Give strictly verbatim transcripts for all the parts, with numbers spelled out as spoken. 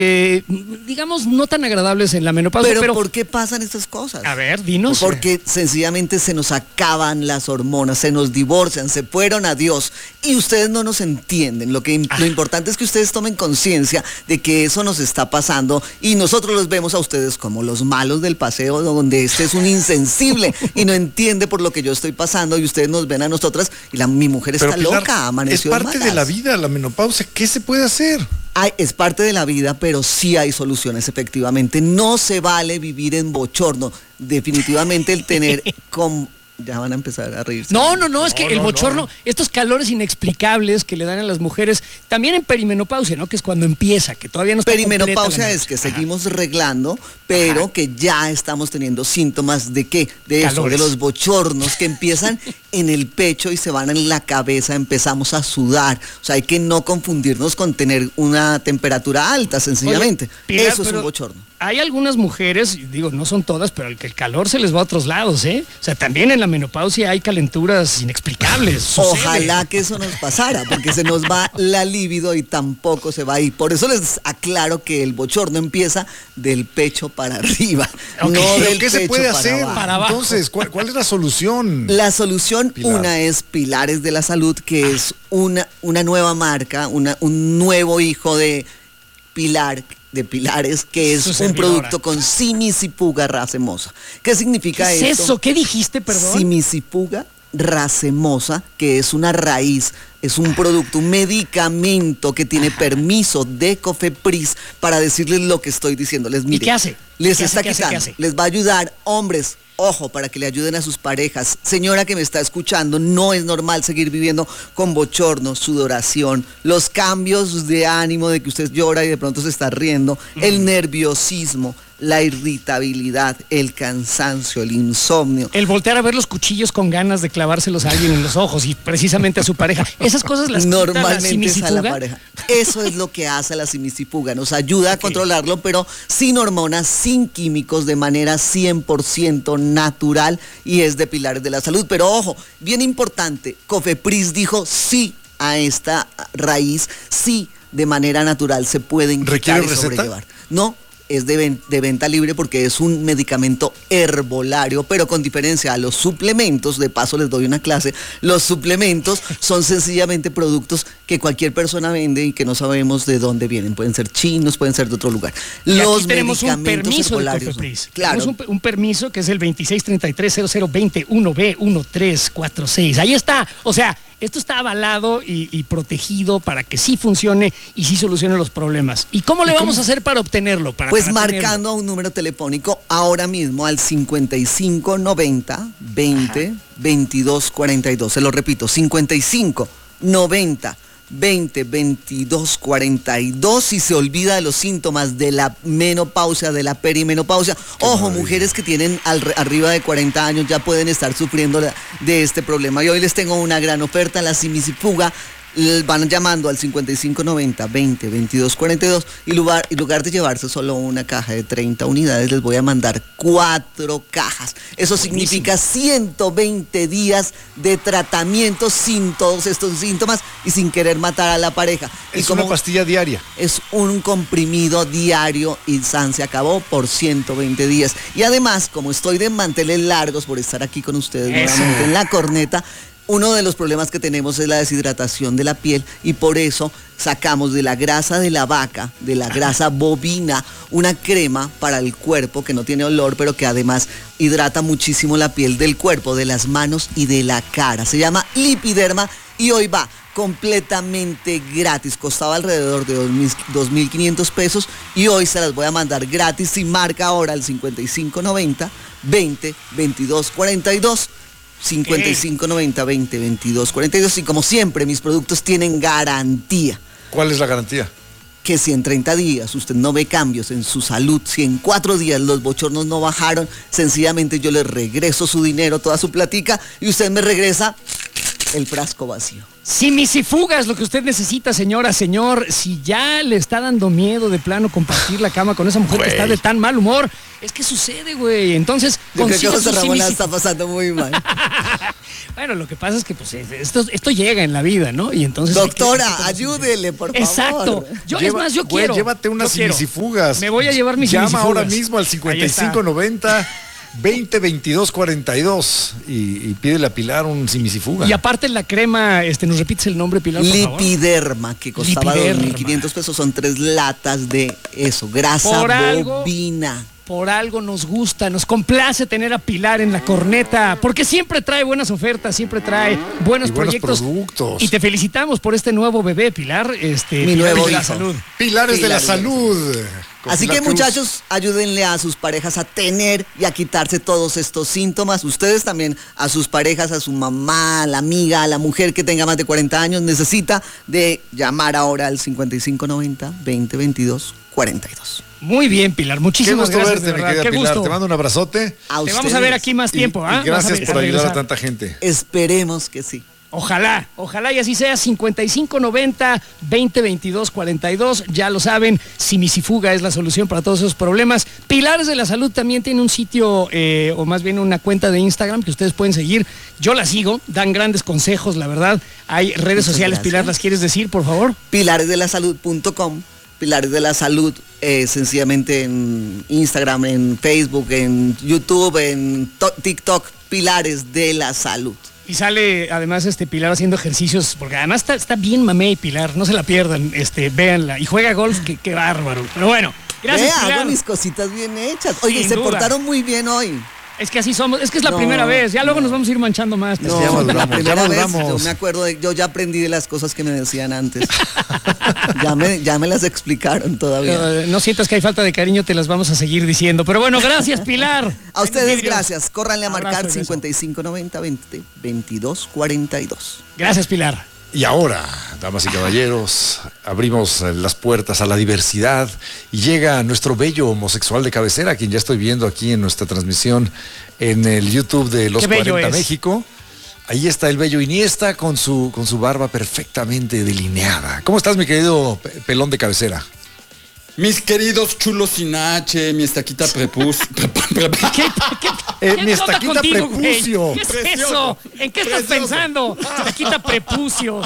Eh, digamos, no tan agradables en la menopausia. Pero, pero ¿por qué pasan estas cosas? A ver, dinos. Porque sencillamente se nos acaban las hormonas, se nos divorcian, se fueron a Dios y ustedes no nos entienden. Lo que ah. lo importante es que ustedes tomen conciencia de que eso nos está pasando y nosotros los vemos a ustedes como los malos del paseo, donde este es un insensible y no entiende por lo que yo estoy pasando, y ustedes nos ven a nosotras y la, mi mujer está Pero, Pilar, loca, amaneció es parte malas. de la vida, la menopausia. ¿Qué se puede hacer? Hay, es parte de la vida, pero sí hay soluciones, efectivamente. No se vale vivir en bochorno. Definitivamente el tener... con, ya van a empezar a reírse. No, no, no, es que No, el no, bochorno, no. estos calores inexplicables que le dan a las mujeres, también en perimenopausia, ¿no? Que es cuando empieza, que todavía no está Perimenopausia completa es que la menopausia. seguimos reglando, pero Ajá. que ya estamos teniendo síntomas de qué, de eso, Calores. de los bochornos que empiezan en el pecho y se van en la cabeza, empezamos a sudar. O sea, hay que no confundirnos con tener una temperatura alta, sencillamente. Oye, Pilar, eso es pero un bochorno. Hay algunas mujeres, digo, no son todas, pero el que el calor se les va a otros lados, ¿eh? O sea, también en la menopausia hay calenturas inexplicables. sucede. Ojalá que eso nos pasara, porque se nos va la libido y tampoco se va ahí. Por eso les aclaro que el bochorno empieza del pecho para arriba, Ok. no ¿Pero del qué se pecho puede para hacer? abajo. Para abajo. Entonces, ¿cuál, cuál es la solución? La solución, Pilar. una es Pilares de la Salud, que es una, una nueva marca, una, un nuevo hijo de Pilar, de Pilares, que es Su un servidora. producto con simicifuga racemosa. ¿Qué significa ¿Qué es esto? eso? ¿Qué dijiste, perdón? Simicifuga racemosa, que es una raíz, es un producto, un medicamento que tiene permiso de Cofepris para decirles lo que estoy diciéndoles. Mire, qué hace? Les ¿Qué hace, está qué hace, qué quitando, hace? les va a ayudar, hombres. Ojo, para que le ayuden a sus parejas. Señora que me está escuchando, no es normal seguir viviendo con bochorno, sudoración, los cambios de ánimo de que usted llora y de pronto se está riendo, mm. el nerviosismo, la irritabilidad, el cansancio, el insomnio. El voltear a ver los cuchillos con ganas de clavárselos a alguien en los ojos y precisamente a su pareja. Esas cosas las quita normalmente la es a la pareja. Eso es lo que hace la simicifuga. Nos ayuda a Okay. controlarlo, pero sin hormonas, sin químicos, de manera cien por ciento natural, y es de Pilares de la Salud. Pero ojo, bien importante, Cofepris dijo sí a esta raíz, sí, de manera natural se pueden ¿Requiere quitar y receta? sobrellevar. No, es de, ven- de venta libre porque es un medicamento herbolario, pero con diferencia a los suplementos, de paso les doy una clase, los suplementos son sencillamente productos que cualquier persona vende y que no sabemos de dónde vienen. Pueden ser chinos, pueden ser de otro lugar. Y Los aquí tenemos un medicamentos permiso de herbolarios, Cofepris. claro. Tenemos un, un permiso que es el veintiséis treinta y tres cero cero veintiuno B uno tres cuatro seis. Ahí está. O sea, esto está avalado y, y protegido para que sí funcione y sí solucione los problemas. ¿Y cómo le vamos a hacer para obtenerlo? Para, Pues para marcando tenerlo? a un número telefónico ahora mismo al cincuenta y cinco noventa veinte veintidós cuarenta y dos. Se lo repito, cincuenta y cinco noventa veinte veintidós cuarenta y dos. Si se olvida de los síntomas de la menopausia, de la perimenopausia. Ojo, maravilla. mujeres que tienen al, arriba de cuarenta años ya pueden estar sufriendo la- de este problema. Y hoy les tengo una gran oferta, la simicifuga. L- Van llamando al cincuenta y cinco noventa veinte veintidós cuarenta y dos, y lugar, en lugar de llevarse solo una caja de treinta unidades, les voy a mandar cuatro cajas. Eso significa ciento veinte días de tratamiento sin todos estos síntomas y sin querer matar a la pareja. Es y una pastilla diaria. es un comprimido diario y San se acabó por ciento veinte días. Y además, como estoy de manteles largos por estar aquí con ustedes Eso. nuevamente en la corneta, uno de los problemas que tenemos es la deshidratación de la piel, y por eso sacamos de la grasa de la vaca, de la grasa bovina, una crema para el cuerpo que no tiene olor, pero que además hidrata muchísimo la piel del cuerpo, de las manos y de la cara. Se llama Lipiderma y hoy va completamente gratis. Costaba alrededor de dos mil quinientos pesos y hoy se las voy a mandar gratis si marca ahora al cincuenta y cinco noventa veinte veintidós cuarenta y dos. cincuenta y cinco noventa veinte veintidós cuarenta y dos. Y como siempre, mis productos tienen garantía. ¿Cuál es la garantía? Que si en treinta días usted no ve cambios en su salud, si en cuatro días los bochornos no bajaron, sencillamente yo le regreso su dinero, toda su platica, y usted me regresa el frasco vacío. Simisifuga es lo que usted necesita, señora, señor. Si ya le está dando miedo de plano compartir la cama con esa mujer Güey. que está de tan mal humor, es que sucede, güey. Entonces, Yo creo que consiga José su Ramón la simisi- está pasando muy mal. Bueno, lo que pasa es que pues esto, esto llega en la vida, ¿no? Y entonces hay que- Doctora, hay que- ayúdele, por favor. Exacto. Yo, es Lleva- más, yo güey, quiero. llévate unas yo quiero. simisifugas. Me voy a llevar mis Llama simisifugas. ahora mismo al cincuenta y cinco noventa veinte veintidós cuarenta y dos y, y pídele a Pilar un simisifuga. Y aparte la crema, este, ¿nos repites el nombre, Pilar, por favor? Lipiderma, que costaba Lipiderma. dos mil quinientos pesos, son tres latas de eso, grasa Por algo- bovina. Por algo nos gusta, nos complace tener a Pilar en la corneta, porque siempre trae buenas ofertas, siempre trae buenos, Y buenos proyectos. productos. Y te felicitamos por este nuevo bebé, Pilar. Este, Mi Pilares nuevo de la hijo. salud. Pilares de la Pilares de la salud. Con Así Pilar que Cruz. muchachos, ayúdenle a sus parejas a tener y a quitarse todos estos síntomas. Ustedes también, a sus parejas, a su mamá, a la amiga, a la mujer que tenga más de cuarenta años, necesita de llamar ahora al cincuenta y cinco noventa veinte veintidós cuarenta y dos. Muy bien, Pilar, Qué muchísimas gusto gracias. verte, de mi verdad, querida qué Pilar. gusto. Te mando un abrazote. A Te vamos a ver aquí más Y- tiempo, y, ¿ah? gracias Vas a- por a ayudar a regresar. tanta gente. Esperemos que sí. Ojalá, ojalá y así sea. Cincuenta y cinco noventa veinte veintidós cuarenta y dos, ya lo saben, Simisifuga es la solución para todos esos problemas. Pilares de la Salud también tiene un sitio, eh, o más bien una cuenta de Instagram que ustedes pueden seguir. Yo la sigo, dan grandes consejos, la verdad. Hay redes Muchas sociales, gracias. Pilar, ¿las quieres decir, por favor? pilares de la salud punto com, Pilares de la Salud, eh, sencillamente en Instagram, en Facebook, en YouTube, en to- TikTok, Pilares de la Salud. Y sale además este Pilar haciendo ejercicios, porque además está, está bien mamey Pilar, no se la pierdan, este, véanla. Y juega golf, que qué bárbaro. Pero bueno, gracias, Vea, Pilar. hago mis cositas bien hechas. Oye, Sin se duda. portaron muy bien hoy. Es que así somos, es que es la No, primera vez, ya luego nos vamos a ir manchando más. No, ya maduramos, la ya primera vez, maduramos. yo me acuerdo, de, yo ya aprendí de las cosas que me decían antes. ya, me, ya me las explicaron todavía. Eh, no sientas que hay falta de cariño, te las vamos a seguir diciendo. Pero bueno, gracias, Pilar. A ustedes Vidrios. gracias. Córranle a Abrazo marcar y beso. cincuenta y cinco noventa veinte veintidós cuarenta y dos. Gracias, Pilar. Y ahora, damas y caballeros, abrimos eh, las puertas a la diversidad y llega nuestro bello homosexual de cabecera, quien ya estoy viendo aquí en nuestra transmisión en el YouTube de Los Qué bello cuarenta es. México. Ahí está el bello Iniesta con su, con su barba perfectamente delineada. ¿Cómo estás, mi querido pe- pelón de cabecera? Mis queridos chulos sin H, mi estaquita prepus. pre- pre- pre- ¿Qué, qué, Eh, qué mi onda estaquita contigo, güey? prepucio. ¿Qué es Precioso. eso? ¿En qué estás Precioso. pensando? Estaquita prepucio.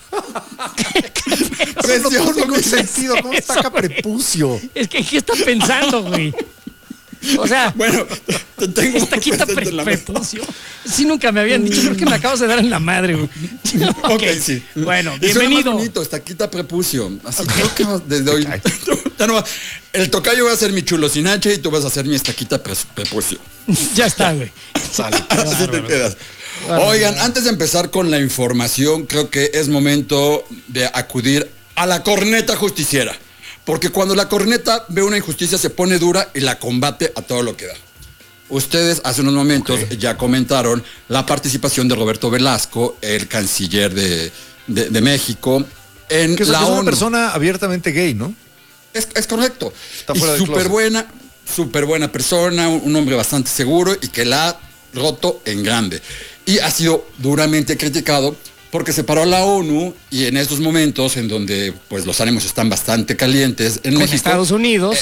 Eso no Precioso, tuvo ningún mi- sentido. ¿Cómo eso, está güey? prepucio? Es que, ¿qué estás pensando, güey? O sea, Bueno, te tengo muy estaquita presente pre- en la mesa. prepucio. Sí, nunca me habían dicho, creo que me acabas de dar en la madre, güey. Ok, sí. Bueno, Y suena bienvenido. más bonito, estaquita prepucio. Así creo que desde hoy. Ya no va- el tocayo va a ser mi chulo sin H y tú vas a ser mi estaquita pre- prepucio. Ya está, güey. Así te quedas. Oigan, antes de empezar con la información, creo que es momento de acudir a la corneta justiciera. Porque cuando la corneta ve una injusticia se pone dura y la combate a todo lo que da. Ustedes hace unos momentos Ok. ya comentaron la participación de Roberto Velasco, el canciller de, de- de México, en Que es, la que es una ONU. persona abiertamente gay, ¿no? Es, es correcto. Está Y fuera del súper closet. buena, súper buena persona, un, un hombre bastante seguro y que la ha roto en grande. Y ha sido duramente criticado porque se paró a la ONU y en estos momentos en donde pues los ánimos están bastante calientes en Con México, Estados Unidos.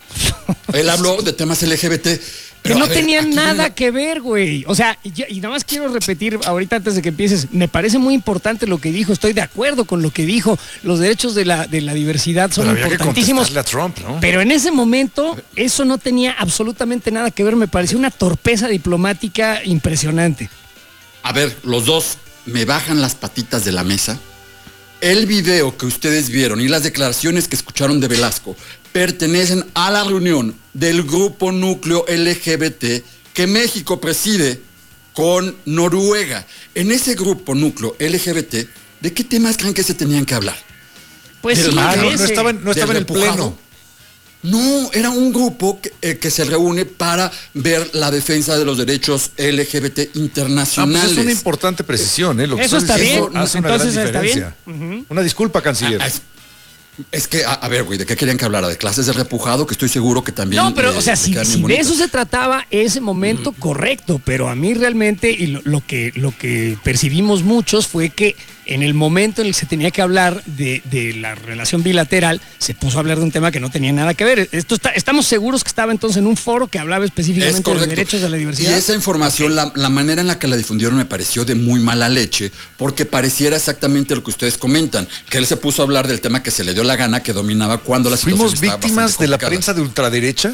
él habló de temas L G B T. Que pero, no a ver, tenían aquí nada viene- que ver, güey. O sea, y, y nada más quiero repetir ahorita antes de que empieces, me parece muy importante lo que dijo, estoy de acuerdo con lo que dijo, los derechos de la, de la diversidad son Pero había que importantísimos. contestarle a Trump, ¿no? Pero en ese momento eso no tenía absolutamente nada que ver, me pareció una torpeza diplomática impresionante. A ver, los dos me bajan las patitas de la mesa. El video que ustedes vieron y las declaraciones que escucharon de Velasco pertenecen a la reunión del grupo núcleo L G B T que México preside con Noruega. En ese grupo núcleo L G B T, ¿de qué temas creen que se tenían que hablar? Pues Del sí, Ah, no, ese. no estaba en, no estaba en el ¿Del repujado? pleno. No, era un grupo que, eh, que se reúne para ver la defensa de los derechos L G B T Ah, pues internacionales. es una importante precisión, ¿eh? Lo que Eso está está diciendo bien, hace una entonces gran está bien. diferencia. Una disculpa, canciller. Ah, es- Es que, a, a ver, güey, ¿de qué querían que hablara? ¿De clases de repujado? Que estoy seguro que también... No, pero, eh, o sea, le si, quedan si bien de bonitas. eso se trataba ese momento, correcto, pero a mí realmente, y lo, lo que, lo que percibimos muchos fue que en el momento en el que se tenía que hablar de, de la relación bilateral, se puso a hablar de un tema que no tenía nada que ver. Esto está, estamos seguros que estaba entonces en un foro que hablaba específicamente de los derechos de la diversidad. Y esa información, la, la manera en la que la difundieron me pareció de muy mala leche, porque pareciera exactamente lo que ustedes comentan, que él se puso a hablar del tema que se le dio la gana, que dominaba cuando la situación ¿Fuimos estaba víctimas bastante de la complicada. prensa de ultraderecha?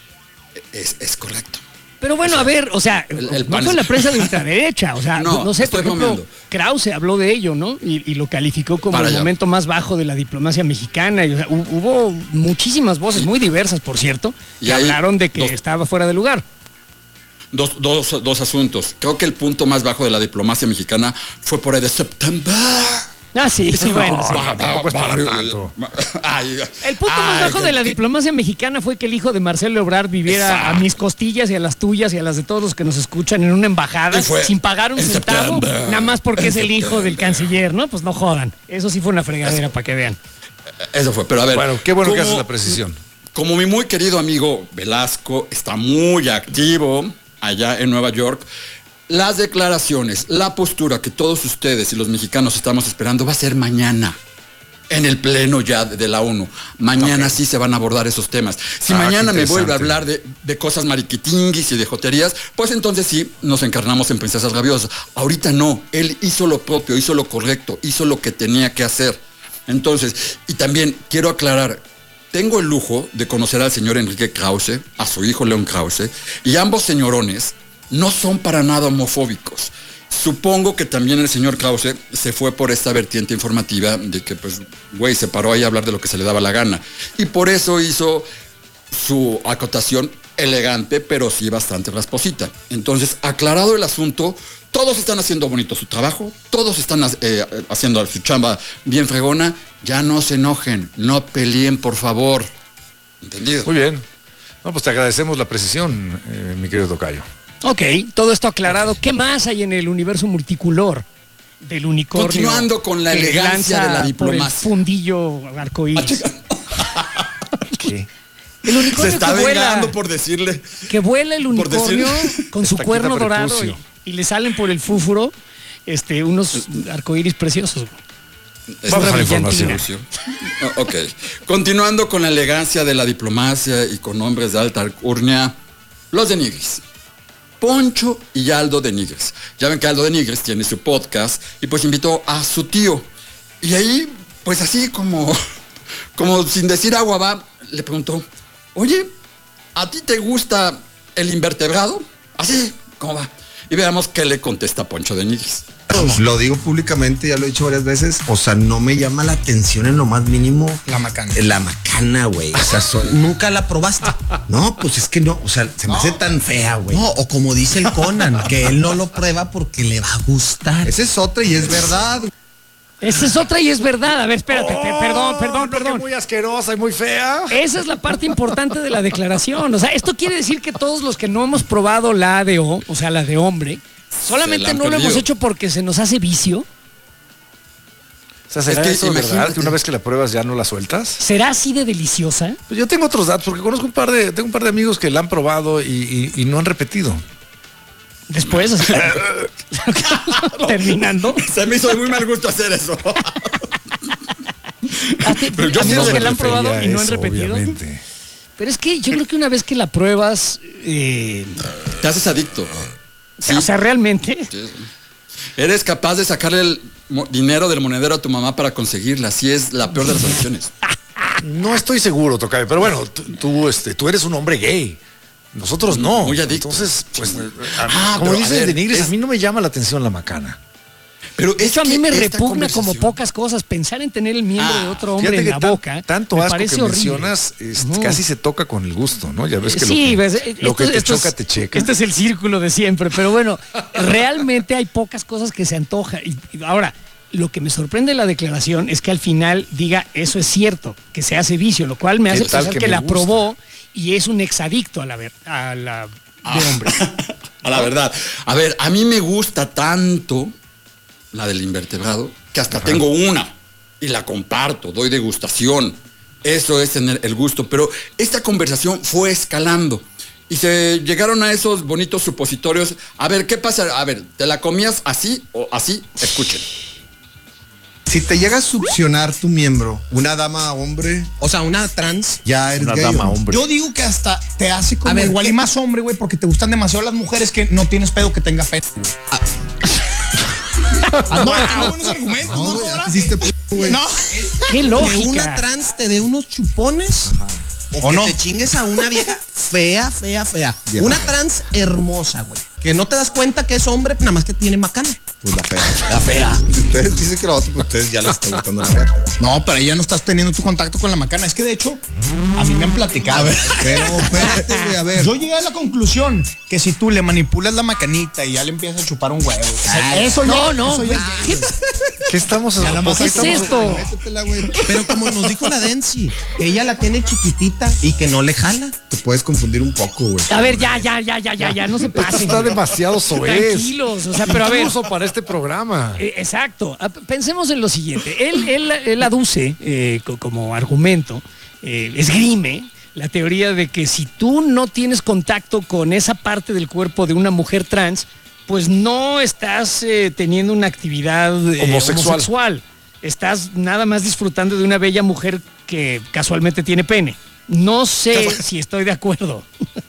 Es, es correcto. Pero bueno, O sea, a ver, o sea, el- el no pan fue es- la prensa de ultraderecha, o sea, No, no, sé, por estoy ejemplo, bromeando. Krause habló de ello, ¿no? Y, y lo calificó como Para el allá. momento más bajo de la diplomacia mexicana. Y, o sea, hu- hubo muchísimas voces, muy diversas, por cierto, Y que ahí, hablaron de que dos- estaba fuera de lugar. Dos, dos, dos asuntos. Creo que el punto más bajo de la diplomacia mexicana fue por ahí de septiembre. Ah, sí, sí, bueno. sí. tampoco es para tanto. Ay, El punto más ay, bajo de la qué- diplomacia mexicana fue que el hijo de Marcelo Ebrard viviera Exacto. a mis costillas y a las tuyas y a las de todos los que nos escuchan en una embajada Y fue sin pagar un en centavo, septiembre. nada más porque En es el hijo del septiembre. canciller, ¿no? Pues no jodan. Eso sí fue una fregadera para que vean. Eso fue, pero a ver. Bueno, qué bueno que como- haces la precisión. Como mi muy querido amigo Velasco está muy activo allá en Nueva York, las declaraciones, la postura que todos ustedes y los mexicanos estamos esperando va a ser mañana. En el pleno ya de de la ONU. Mañana sí se van a abordar esos temas. Si Ah, mañana qué me vuelve a interesante. hablar de, de cosas mariquitinguis y de joterías, pues entonces sí nos encarnamos en princesas rabiosas. Ahorita no. Él hizo lo propio, hizo lo correcto, hizo lo que tenía que hacer. Entonces, y también quiero aclarar, tengo el lujo de conocer al señor Enrique Krause, a su hijo León Krause, y ambos señorones no son para nada homofóbicos. Supongo que también el señor Krause se fue por esta vertiente informativa de que, pues, güey, se paró ahí a hablar de lo que se le daba la gana. Y por eso hizo su acotación elegante, pero sí bastante rasposita. Entonces, aclarado el asunto, todos están haciendo bonito su trabajo, todos están eh, haciendo su chamba bien fregona. Ya no se enojen, no peleen, por favor. ¿Entendido? Muy bien. No, pues te agradecemos la precisión, eh, mi querido tocayo. Ok, todo esto aclarado. ¿Qué más hay en el universo multicolor del unicornio? Continuando con la que elegancia lanza de la por el diplomacia. fundillo arcoíris. ¿Qué? El unicornio Se está que vuela, vengando por decirle. que vuela el por unicornio decir- con su Hasta cuerno quita dorado prepucio. y, y le salen por el fúfuro este, unos arcoíris preciosos. Vamos a la brillantina. información. Oh, ok. Continuando con la elegancia de la diplomacia y con hombres de alta alcurnia, los de Nigris. Poncho y Aldo de Nigris. Ya ven que Aldo de Nigris tiene su podcast y pues invitó a su tío. Y ahí, pues así como, como sin decir agua va, le preguntó, oye, ¿a ti te gusta el invertebrado? Así, ¿cómo va? Y veamos qué le contesta Poncho de Nigris. Lo digo públicamente, ya lo he dicho varias veces. O sea, no me llama la atención en lo más mínimo. La macana. La macana, güey. O sea, so- nunca la probaste. No, pues es que no. O sea, se me hace tan fea, güey. No, o como dice el Conan, que él no lo prueba porque le va a gustar. Esa es otra y es verdad. Esa es otra y es verdad. A ver, espérate, pe- perdón, perdón, Creo que perdón. muy asquerosa y muy fea. Esa es la parte importante de la declaración. O sea, esto quiere decir que todos los que no hemos probado la A D O, o sea, la de hombre, Se solamente la han no lo hemos perdido. hecho porque se nos hace vicio. O sea, ¿será Es que eso verdad? imagínate. Que una vez que la pruebas ya no la sueltas. ¿Será así de deliciosa? Pues yo tengo otros datos, porque conozco un par de, tengo un par de amigos que la han probado y, y- y no han repetido. Después, o sea, terminando. Se me hizo de muy mal gusto hacer eso. ¿A ti- Pero yo sí amigos no que me la han probado refería y a no han eso, repetido? obviamente. Pero es que yo creo que una vez que la pruebas, eh, Te haces adicto. Sí. o sea, realmente, Eres capaz de sacarle el mo- dinero del monedero a tu mamá para conseguirla. Así es la peor de las adicciones. No estoy seguro, Tocayo, pero bueno, tú, tú, este, tú eres un hombre gay. Nosotros no. Muy adicto. Entonces, pues, a- Ah, como pero, a dices ver, de Nigris, es- a mí no me llama la atención la macana. Pero de hecho a mí me repugna como conversación. pocas cosas. Pensar en tener el miembro Ah, de otro hombre Fíjate en que la tan- boca tanto me asco parece que horrible. mencionas, es- Ujú. casi se toca con el gusto, ¿no? Ya ves que Sí, lo que, ves, eh, lo esto- que te esto choca, es- te checa. Este es el círculo de siempre, pero bueno, realmente hay pocas cosas que se antojan. Y, y ahora, lo que me sorprende de la declaración es que al final diga eso es cierto, que se hace vicio, lo cual me ¿Qué hace tal pensar que que, me la gusta? probó y es un exadicto a la ver, a la de hombre. A la verdad. A ver, a mí me gusta tanto la del invertebrado que hasta tengo una. y la comparto, doy degustación. Eso es tener el gusto, pero esta conversación fue escalando y se llegaron a esos bonitos supositorios. A ver, ¿qué pasa? A ver, ¿te la comías así o así? Escuchen. Si te llega a succionar tu miembro, una dama hombre, O sea, una trans. ya eres Una gay. dama ¿o no? hombre. Yo digo que hasta te hace como A ver, igual ¿qué? y más hombre, güey, porque te gustan demasiado las mujeres que no tienes pedo que tenga pene. Ah. Ah, no, tengo buenos argumentos, ¿no? No, güey, Ahora? hiciste p- güey. No. ¡Qué Que lógica! una trans te dé unos chupones. O, ¿O que no? te chingues a una vieja fea, fea, fea. Vieja Una fea. trans hermosa, güey. Que no te das cuenta que es hombre, nada más que tiene macana. Pues la fea. La fea. Si ustedes dicen que la otra, pues ustedes ya les están gustando la fea. No, pero ahí ya no estás teniendo tu contacto con la macana. Es que de hecho, a mí me han platicado. Pero espérate, güey, a ver. Yo llegué a la conclusión que si tú le manipulas la macanita y ya le empiezas a chupar un huevo. o sea, eso no, ya, no, eso ya- ¿qué, ¿Qué estamos nada más ¿qué es estamos- esto? Métetela, güey. Pero como nos dijo la Densi, que ella la tiene chiquitita y que no le jala. Te puedes confundir un poco, güey. A ver, ya, ya, ya, ya, ya, ya, no se Esto pasen. está güey. demasiado soez. Tranquilos, o sea, pero a ver. Incluso para este programa. Eh, Exacto. Ah, pensemos en lo siguiente. Él, él, él aduce eh, co- como argumento, eh, esgrime la teoría de que si tú no tienes contacto con esa parte del cuerpo de una mujer trans, pues no estás eh, teniendo una actividad eh, Homosexual. homosexual. Estás nada más disfrutando de una bella mujer que casualmente tiene pene. No sé si estoy de acuerdo.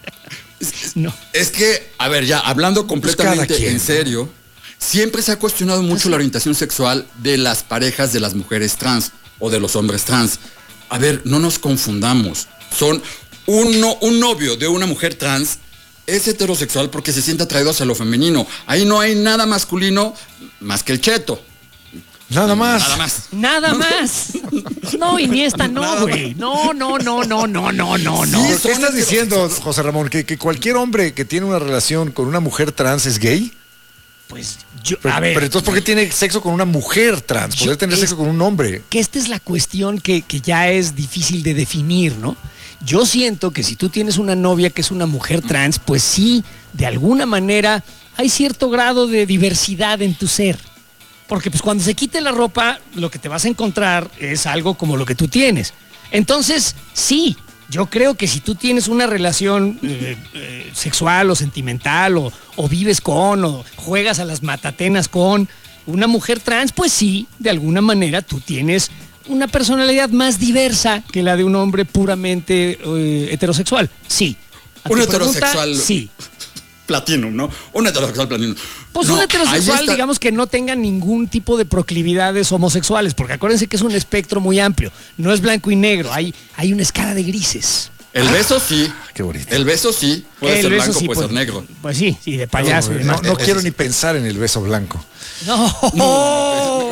No. Es que, a ver, ya, hablando completamente cada quien, en ¿no? serio, siempre se ha cuestionado mucho la orientación sexual de las parejas de las mujeres trans o de los hombres trans. A ver, no nos confundamos. Son un, no- un novio de una mujer trans es heterosexual porque se siente atraído hacia lo femenino. Ahí no hay nada masculino más que el cheto. Nada más. Nada más. Nada más. No, y ni esta no, güey. No, no, no, no, no, no, no, no. ¿Pero ¿Qué estás diciendo, José Ramón? ¿Que, que cualquier hombre que tiene una relación con una mujer trans es gay? Pues yo, Pero, a ver, pero entonces, ¿por qué tiene sexo con una mujer trans? Yo- Poder tener es- sexo con un hombre. que esta es la cuestión que, que ya es difícil de definir, ¿no? Yo siento que si tú tienes una novia que es una mujer trans, pues sí, de alguna manera hay cierto grado de diversidad en tu ser. Porque pues cuando se quite la ropa, lo que te vas a encontrar es algo como lo que tú tienes. Entonces, sí, yo creo que si tú tienes una relación eh, eh, sexual o sentimental o, o vives con o juegas a las matatenas con una mujer trans, pues sí, de alguna manera tú tienes una personalidad más diversa que la de un hombre puramente eh, heterosexual. Sí. ¿A Un tu pregunta? heterosexual. Sí. Platinum, ¿no? Un heterosexual platinum. Pues No, un ahí heterosexual, está. digamos que no tenga ningún tipo de proclividades homosexuales, porque acuérdense que es un espectro muy amplio. No es blanco y negro, hay, hay una escala de grises. El beso sí. Qué bonito. El beso sí. Puede El ser beso blanco, sí, puede pues, ser negro. Pues sí, sí, de payaso y No, demás. no quiero ni pensar en el beso blanco. No, no,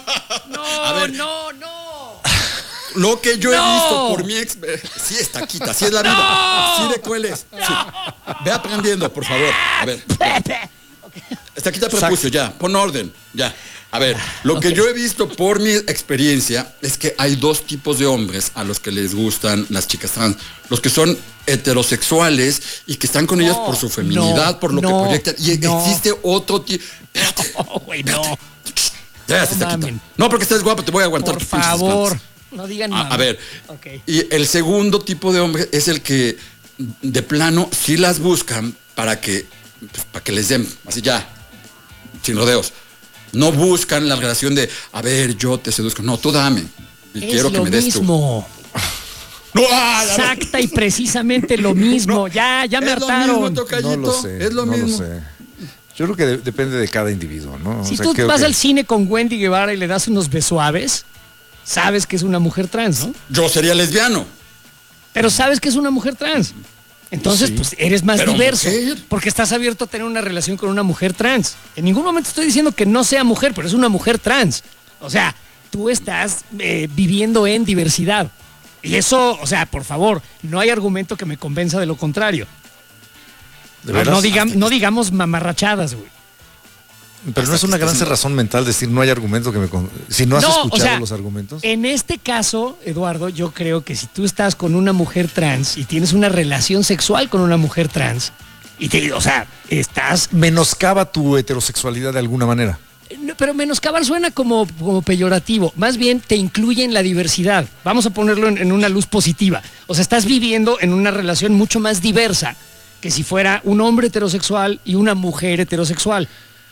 A ver. no, no. Lo que yo he ¡No! visto por mi ex... eh, Sí es taquita, sí es la vida. ¡No! Sí de cueles. Sí. Ve aprendiendo, por favor. A ver. Taquita prepucio, ya. Pon orden, ya. A ver, lo que yo he visto por mi experiencia es que hay dos tipos de hombres a los que les gustan las chicas trans. Los que son heterosexuales y que están con ellas por su feminidad, no, por lo no, que proyectan. Y no. existe otro tipo... Espérate. Oh, güey, no. Ya, sí, No Taquita. mamen. No, porque estás guapo, te voy a aguantar Por tus pinches favor, desplantes. no digan A, nada. a ver, Ok. y el segundo tipo de hombre es el que de plano sí las buscan para que, pues, para que les den, así ya, sin rodeos. No buscan la relación de, a ver, yo te seduzco. No, tú dame. Y Es quiero que lo me des tú. mismo. No, ah, la- Exacta y precisamente lo mismo. Ya, ya me es lo hartaron. mismo, tocayito. No lo sé. Es lo no mismo. sé. Yo creo que de- depende de cada individuo, ¿no? O Si sea, tú creo vas que- al cine con Wendy Guevara y le das unos besuaves, sabes que es una mujer trans, ¿no? Yo sería lesbiano. Pero sabes que es una mujer trans. Entonces, pues eres más Pero diverso. mujer. Porque estás abierto a tener una relación con una mujer trans. En ningún momento estoy diciendo que no sea mujer, pero es una mujer trans. O sea, tú estás eh, viviendo en diversidad. Y eso, o sea, por favor, no hay argumento que me convenza de lo contrario. ¿De No, veras? no digam- no digamos mamarrachadas, güey. Pero no es una gran cerrazón mental decir no hay argumento que me... con- Si no has No, escuchado o sea, los argumentos. En este caso, Eduardo, yo creo que si tú estás con una mujer trans y tienes una relación sexual con una mujer trans, y te, o sea, estás, Menoscaba tu heterosexualidad de alguna manera. No, pero menoscabar suena como, como peyorativo. Más bien te incluye en la diversidad. Vamos a ponerlo en, en una luz positiva. O sea, estás viviendo en una relación mucho más diversa que si fuera un hombre heterosexual y una mujer heterosexual.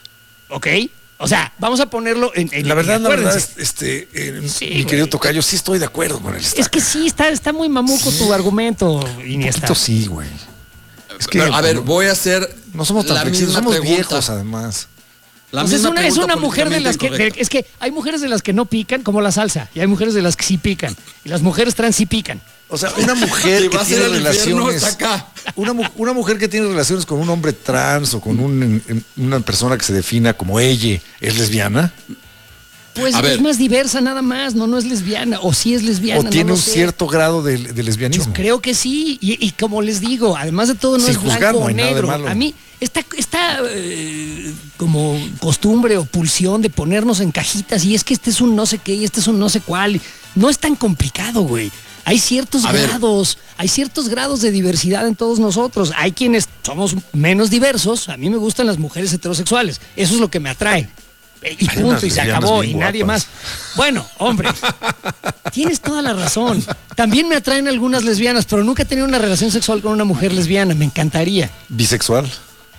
¿Ok? O sea, vamos a ponerlo en... en La verdad, la verdad, acuérdense. este, eh, Sí, mi güey. querido tocayo, sí estoy de acuerdo con el Es que sí, está, está muy mamuco tu argumento, Iniesta. Esto sí, güey. Es que a ver, no, voy a hacer no somos tan la flexibles, misma somos pregunta. viejos además. La Pues es misma una, es pregunta una mujer de las que... políticamente de- es que hay mujeres de las que no pican, como la salsa, y hay mujeres de las que sí pican. Y las mujeres trans sí pican. O sea, una mujer Si que vas a tiene ir al infierno, relaciones... está acá. Una, mu- una mujer que tiene relaciones con un hombre trans o con un- en- en- una persona que se defina como ella, ¿es lesbiana? Pues A es ver. más diversa nada más, no, no es lesbiana, o sí es lesbiana. ¿O no tiene lo un sé. cierto grado de, de lesbianismo? Yo creo que sí, y, y como les digo, además de todo no Sin es blanco juzgar, no o hay nada de negro. malo. A mí esta, esta eh, como costumbre o pulsión de ponernos en cajitas y es que este es un no sé qué y este es un no sé cuál, no es tan complicado, güey. Hay ciertos A ver. grados, hay ciertos grados de diversidad en todos nosotros. Hay quienes somos menos diversos. A mí me gustan las mujeres heterosexuales. Eso es lo que me atrae. Y Hay unas punto, y se lesbianas acabó, bien y nadie guapas. más. Bueno, hombre, tienes toda la razón. También me atraen algunas lesbianas, pero nunca he tenido una relación sexual con una mujer lesbiana. Me encantaría. ¿Bisexual?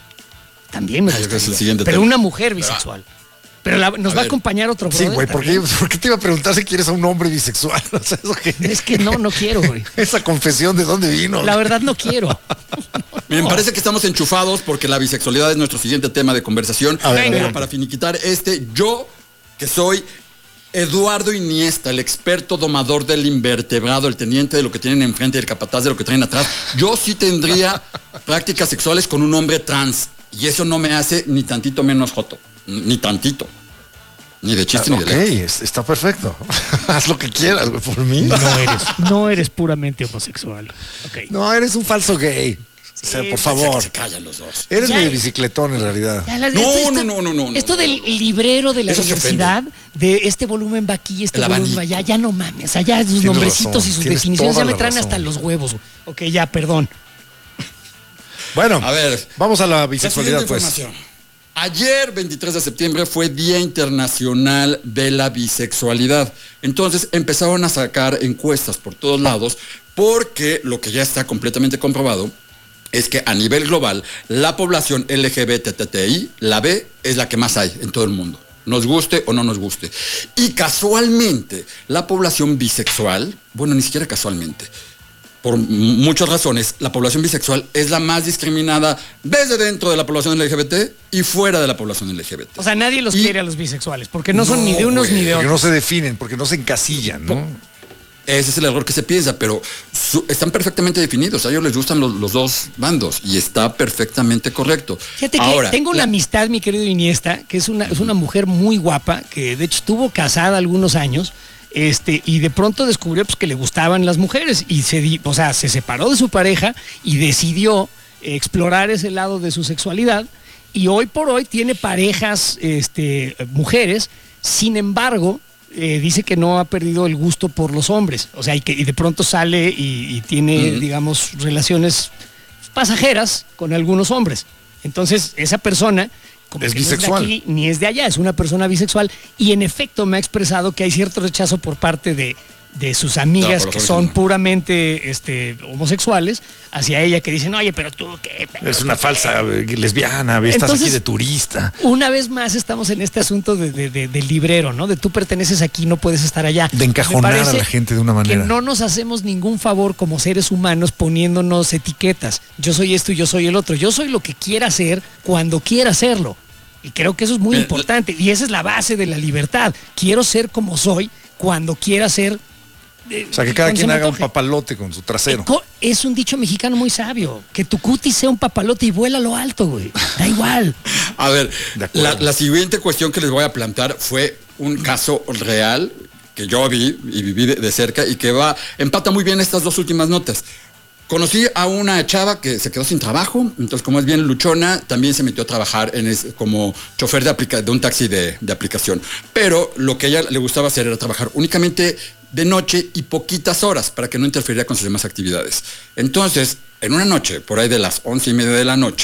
También me Ah, yo creo que es el gustaría. siguiente Pero tema. una mujer bisexual. Pero la- nos A va a ver. acompañar otro Sí, brother güey, ¿por qué, también. ¿por qué te iba a preguntar si quieres a un hombre bisexual? O sea, ¿eso qué? Es que no, no quiero, güey. Esa confesión, ¿de dónde vino? La verdad no quiero. Miren, parece que estamos enchufados porque la bisexualidad es nuestro siguiente tema de conversación. A ver, Pero adelante. para finiquitar este, yo que soy Eduardo Iniesta, el experto domador del invertebrado, el teniente de lo que tienen enfrente y el capataz de lo que traen atrás, yo sí tendría prácticas sexuales con un hombre trans. Y eso no me hace ni tantito menos joto. Ni tantito. Ni de chiste ni de Ok, lejos. es- está perfecto. Haz lo que quieras, güey, por mí. No eres, no eres puramente homosexual. Ok. No, eres un falso gay. O sea, por favor. Se callan los dos. Eres Ya- medio bicicletón en realidad. Ya la- No, esto- esto- no, no, no, no, no, Esto no, del no. librero de la Eso se diversidad, de este volumen va aquí, este El volumen va abanico. allá, ya no mames, allá sus Tienes nombrecitos razón, y sus tienes definiciones ya toda me la traen razón. hasta los huevos. Ok, ya, perdón. Bueno, A ver. vamos a la La bisexualidad, siguiente pues. información. Ayer, veintitrés de septiembre, fue Día Internacional de la Bisexualidad. Entonces empezaron a sacar encuestas por todos lados porque lo que ya está completamente comprobado es que a nivel global la población L G B T T I, la B, es la que más hay en todo el mundo. Nos guste o no nos guste. Y casualmente, la población bisexual, bueno, ni siquiera casualmente, por m- muchas razones, la población bisexual es la más discriminada desde dentro de la población L G B T y fuera de la población L G B T. O sea, nadie los Y- quiere a los bisexuales, porque no son No, ni de unos güey, ni de Porque otros. no se definen, porque no se encasillan, ¿no? Ese es el error que se piensa, pero su- están perfectamente definidos. A ellos les gustan los, los dos bandos y está perfectamente correcto. Fíjate que Ahora, tengo una la- amistad, mi querido Iniesta, que es una, es una mujer muy guapa, que de hecho estuvo casada algunos años, este, y de pronto descubrió pues, que le gustaban las mujeres, y se, di- o sea, se separó de su pareja y decidió explorar ese lado de su sexualidad, y hoy por hoy tiene parejas, este, mujeres, sin embargo, eh, dice que no ha perdido el gusto por los hombres, o sea, y que y de pronto sale y, y tiene, Ujú. digamos, relaciones pasajeras con algunos hombres. Entonces, esa persona como Es que no bisexual. de aquí ni es de allá, es una persona bisexual y en efecto me ha expresado que hay cierto rechazo por parte de, de sus amigas por que los son hombres no. puramente este, homosexuales hacia ella, que dicen, oye, pero tú qué. Pero Es una tú falsa qué?". eh, lesbiana, estás Entonces- aquí de turista. Una vez más estamos en este asunto de, de- de- del librero, ¿no? De tú perteneces aquí, no puedes estar allá. De encajonar Me parece a la gente de una manera. Que no nos hacemos ningún favor como seres humanos poniéndonos etiquetas. Yo soy esto y yo soy el otro. Yo soy lo que quiera ser cuando quiera hacerlo. Y creo que eso es muy Eh, importante. Y esa es la base de la libertad. Quiero ser como soy cuando quiera ser. eh, O sea, que cada cuando se quien me haga un antoje. papalote con su trasero. Co- Es un dicho mexicano muy sabio. Que tu cutis sea un papalote y vuela a lo alto, güey. Da igual. A ver, De acuerdo. la, la siguiente cuestión que les voy a plantear fue un caso real que yo vi y viví de, de cerca y que va, empata muy bien estas dos últimas notas. Conocí a una chava que se quedó sin trabajo, entonces como es bien luchona, también se metió a trabajar en es- como chofer de, aplica- de un taxi de, de aplicación. Pero lo que a ella le gustaba hacer era trabajar únicamente de noche y poquitas horas para que no interferiera con sus demás actividades. Entonces, en una noche, por ahí de las once y media de la noche,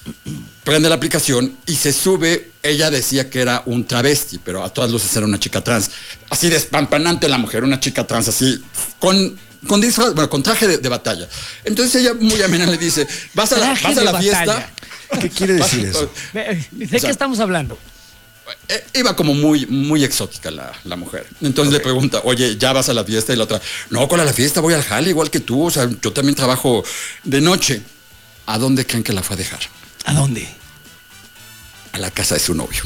prende la aplicación y se sube. Ella decía que era un travesti, pero a todas luces era una chica trans. Así despampanante la mujer, una chica trans, así, con, con disfraz, bueno, con traje de, de batalla. Entonces ella muy amena le dice, vas a la, Traje vas a de la batalla. fiesta. ¿Qué quiere decir eso? ¿De O qué sea, estamos hablando? Eh, Iba como muy, muy exótica la, la mujer. Entonces okay. le pregunta, oye, ¿ya vas a la fiesta? Y la otra, no, con la fiesta voy al jale igual que tú. O sea, yo también trabajo de noche. ¿A dónde creen que la fue a dejar? ¿A dónde? A la casa de su novio.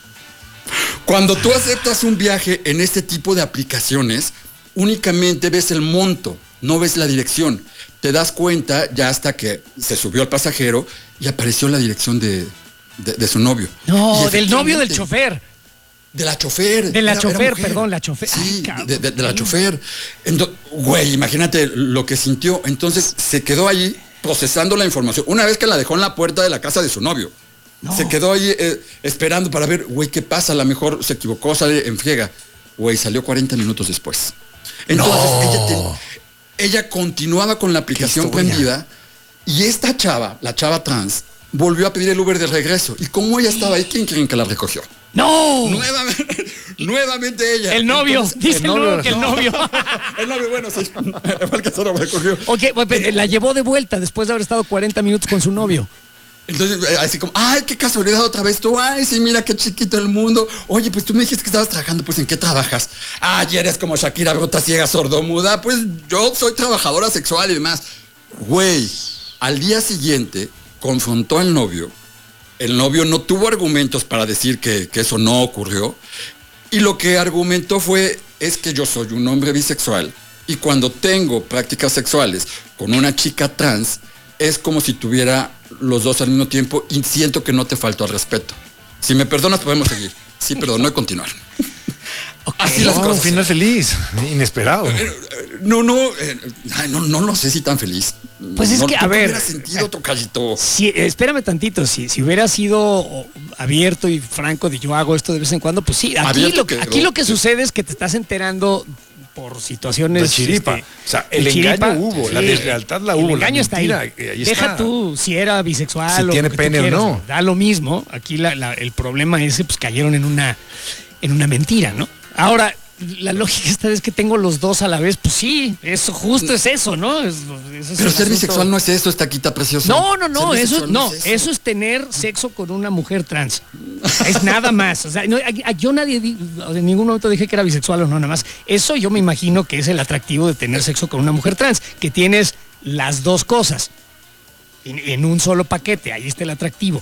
Cuando tú aceptas un viaje en este tipo de aplicaciones, únicamente ves el monto, no ves la dirección. Te das cuenta ya hasta que se subió el pasajero y apareció la dirección de, de, de su novio. No, del novio del chofer. De la chofer. De la era, chofer, era perdón, la chofer. Sí, Ay, de, de, de la chofer. Entonces, güey, imagínate lo que sintió. Entonces se quedó ahí procesando la información. Una vez que la dejó en la puerta de la casa de su novio. No. Se quedó ahí eh, esperando para ver, güey, ¿qué pasa? A lo mejor se equivocó, sale en friega. Güey, salió cuarenta minutos después. Entonces, no. ella, te, ella continuaba con la aplicación prendida y esta chava, la chava trans, volvió a pedir el Uber de regreso. Y como ella estaba ahí, ¿quién creen que la recogió? ¡No! Nuevamente, nuevamente ella. El novio, Entonces, dice el novio que el no. novio. El novio, bueno, sí. Fue el que solo me recogió. Ok, la llevó de vuelta después de haber estado cuarenta minutos con su novio. Entonces, así como, ay, qué casualidad otra vez tú, ay, sí, mira qué chiquito el mundo. Oye, pues tú me dijiste que estabas trabajando, pues ¿en qué trabajas? Ay, eres como Shakira, bruta, ciega, sordomuda. Pues yo soy trabajadora sexual y demás. Güey, al día siguiente confrontó al novio. El novio no tuvo argumentos para decir que, que eso no ocurrió. Y lo que argumentó fue, es que yo soy un hombre bisexual. Y cuando tengo prácticas sexuales con una chica trans, es como si tuviera los dos al mismo tiempo y siento que no te faltó al respeto. Si me perdonas, podemos seguir. Sí, perdón, y continuar. Okay. Así no, las cosas. Un final feliz, inesperado. No, no, eh, no, no lo sé si tan feliz. Pues es no, que, a ver, hubiera sentido tocallito. Si, espérame tantito, si, si hubiera sido abierto y franco de yo hago esto de vez en cuando, pues sí, aquí, lo, que, aquí lo que sucede es que te estás enterando por situaciones de chiripa. Este, o sea, el engaño chiripa, hubo, sí, la deslealtad la hubo. El engaño la está ahí. ahí Deja está. tú si era bisexual si o tiene lo que pene quieras, o no. Da lo mismo. Aquí la, la, el problema ese, pues cayeron en una, en una mentira, ¿no? Ahora, la lógica esta es que tengo los dos a la vez, pues sí, eso justo es eso, ¿no? Es, eso es Pero ser bisexual no es eso, esta quita preciosa. No, no, no, eso no, es eso. eso es tener sexo con una mujer trans. Es nada más. O sea, no, yo nadie, en ningún momento dije que era bisexual o no, nada más. Eso yo me imagino que es el atractivo de tener sexo con una mujer trans, que tienes las dos cosas en, en un solo paquete, ahí está el atractivo.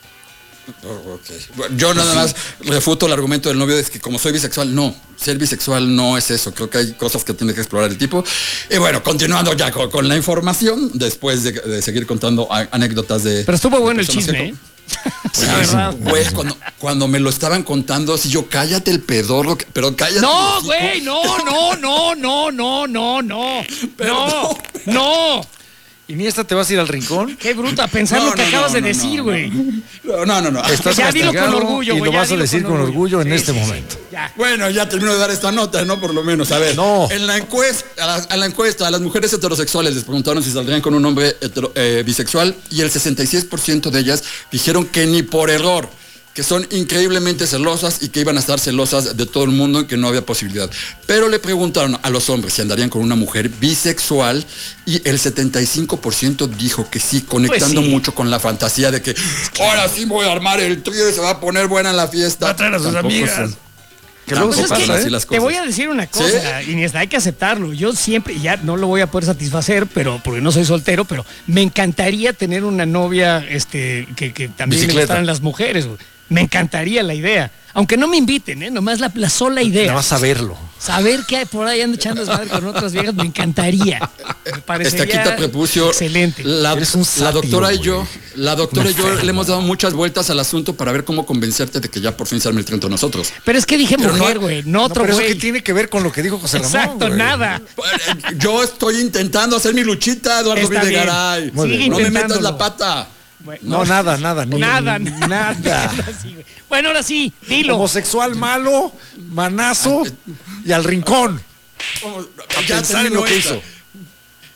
Oh, okay. Bueno, yo nada más refuto el argumento del novio de que como soy bisexual, no, ser bisexual no es eso, creo que hay cosas que tiene que explorar el tipo. Y bueno, continuando ya con, con la información, después de, de seguir contando a, anécdotas de... Pero estuvo bueno el chisme, ¿eh? Sí, güey, cuando, cuando me lo estaban contando, así yo, cállate el pedorro, pero cállate. No, güey, no, no, no, no, no, no, no, pero no, no. no. ¿Y ni esta te vas a ir al rincón? Qué bruta, pensar no, lo que no, acabas no, de no, decir, güey. No, no, no, no. Estás ya dilo con orgullo, y güey. lo vas a decir con orgullo, con orgullo en sí, este sí, momento. Sí, ya. Bueno, ya termino de dar esta nota, ¿no? Por lo menos, a ver. No. En la encuesta, a la, a la encuesta, a las mujeres heterosexuales les preguntaron si saldrían con un hombre hetero, eh, bisexual y el sesenta y seis por ciento de ellas dijeron que ni por error, que son increíblemente celosas y que iban a estar celosas de todo el mundo y que no había posibilidad. Pero le preguntaron a los hombres si andarían con una mujer bisexual y el setenta y cinco por ciento dijo que sí, conectando pues sí. mucho con la fantasía de que ahora sí voy a armar el trío y se va a poner buena la fiesta. Va a traer a sus Tampoco amigas. Son, que luego se pues pasa, es que ¿eh? las te voy a decir una cosa, ¿sí? Y ni hasta hay que aceptarlo. Yo siempre, ya no lo voy a poder satisfacer, pero porque no soy soltero, pero me encantaría tener una novia este, que, que también Bicicleta. le gustaran las mujeres, güey. Me encantaría la idea. Aunque no me inviten, ¿eh? Nomás la, la sola idea. Nada más saberlo. Saber que hay por ahí ando echando desmadre con otras viejas, me encantaría. Me parecería Estaquita prepucio. Excelente. La, Eres un la doctora sátiro, y yo, güey. la doctora Un y yo enfermo. le hemos dado muchas vueltas al asunto para ver cómo convencerte de que ya por fin se arme el tren entre nosotros. Pero es que dije Pero mujer, no- güey, no, No, otro pero eso güey. que tiene que ver con lo que dijo José Ramón. Exacto, güey. nada. Yo estoy intentando hacer mi luchita, Eduardo Está bien. Videgaray. Muy bien. No me intentándolo. metas la pata. Bueno, No, nada, nada. ni- nada, Nada. Sí, güey. Bueno, ahora sí, dilo. Homosexual malo, manazo y al rincón. Como- A pensar en lo que hizo.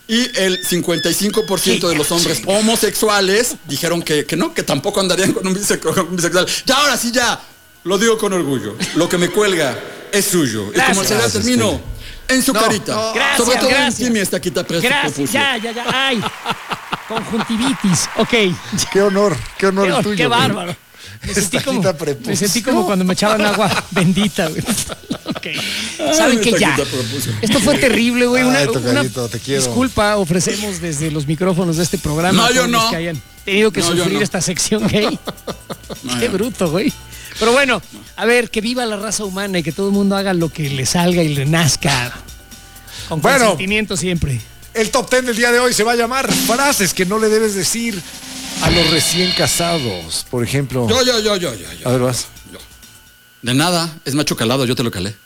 Y el cincuenta y cinco por ciento de los hombres homosexuales dijeron que, que no, que tampoco andarían con un, bise- con un bisexual. Ya, ahora sí, ya, lo digo con orgullo. Lo que me cuelga es suyo. Gracias. Y como se la termino en su No, carita. no. Gracias, Sobre todo gracias. en ti, mi estaquita presa. Gracias, ya, ya, ya. Ay, conjuntivitis. Ok. Qué honor, qué honor Qué, el tuyo. qué güey. bárbaro. Me sentí, como, Estaquita prepucio. me sentí como cuando me echaban agua bendita, güey. Ok. ¿Saben qué? Ya. Estaquita prepucio. Esto fue terrible, güey. Una, Ay, una tocadito, te quiero. disculpa ofrecemos desde los micrófonos de este programa. No, a yo todos los no. que hayan tenido que No, yo sufrir no. esta sección gay. No, Qué yo no. bruto, güey. Pero bueno, a ver, que viva la raza humana y que todo el mundo haga lo que le salga y le nazca. Con Bueno. consentimiento siempre. El top ten del día de hoy se va a llamar frases que no le debes decir a los recién casados. Por ejemplo. Yo, yo, yo, yo, yo, yo. A ver, vas. De nada, es macho calado, yo te lo calé.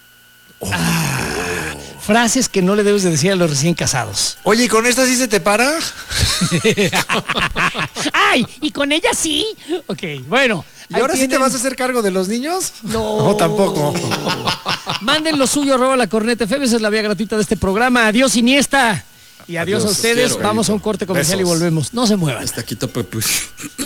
Frases que no le debes de decir a los recién casados. Oye, ¿y con esta sí se te para? ¡Ay! ¿Y con ella sí? Ok, bueno. ¿Y ahora sí te tienen- vas a hacer cargo de los niños? No. No, tampoco. Manden lo suyo, arroba la corneta F M, esa es la vía gratuita de este programa. Adiós, Iniesta. Y adiós, Adiós, a ustedes. quiero, Vamos a un corte comercial Besos. y volvemos. No se muevan. Estaquita prepucio.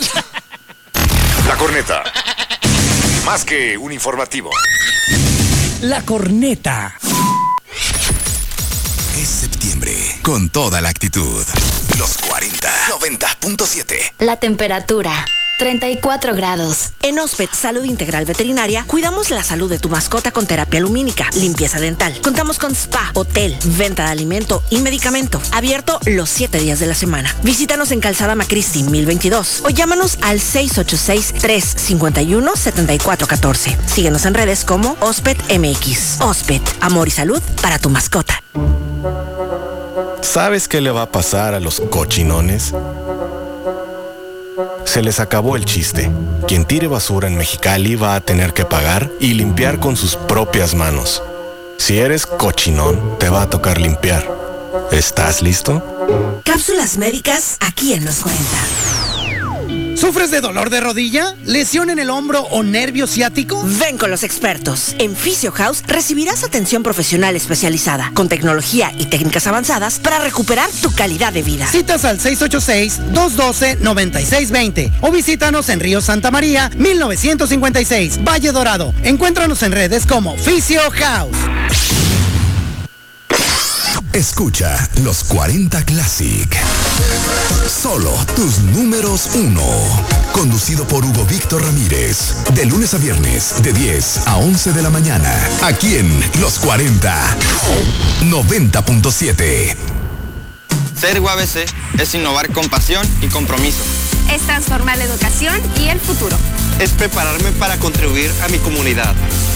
La corneta. Más que un informativo. La corneta. Es septiembre. Con toda la actitud. Los cuarenta. noventa punto siete. La temperatura, treinta y cuatro grados. En Ospet Salud Integral Veterinaria cuidamos la salud de tu mascota con terapia lumínica, limpieza dental. Contamos con spa, hotel, venta de alimento y medicamento. Abierto los siete días de la semana. Visítanos en Calzada Macristi mil veintidós o llámanos al seis ocho seis, tres cinco uno, siete cuatro uno cuatro. Síguenos en redes como Ospet M X. Ospet, amor y salud para tu mascota. ¿Sabes qué le va a pasar a los cochinones? Se les acabó el chiste. Quien tire basura en Mexicali va a tener que pagar y limpiar con sus propias manos. Si eres cochinón, te va a tocar limpiar. ¿Estás listo? Cápsulas médicas aquí en Los cuarenta. ¿Sufres de dolor de rodilla? ¿Lesión en el hombro o nervio ciático? Ven con los expertos. En Physio House recibirás atención profesional especializada, con tecnología y técnicas avanzadas para recuperar tu calidad de vida. Citas al seis ocho seis, dos uno dos, nueve seis dos cero o visítanos en Río Santa María, mil novecientos cincuenta y seis, Valle Dorado. Encuéntranos en redes como Physio House. Escucha los cuarenta Classic. Solo tus números uno. Conducido por Hugo Víctor Ramírez. De lunes a viernes, de diez a once de la mañana. Aquí en Los cuarenta. noventa punto siete. Ser U A B C es innovar con pasión y compromiso. Es transformar la educación y el futuro. Es prepararme para contribuir a mi comunidad.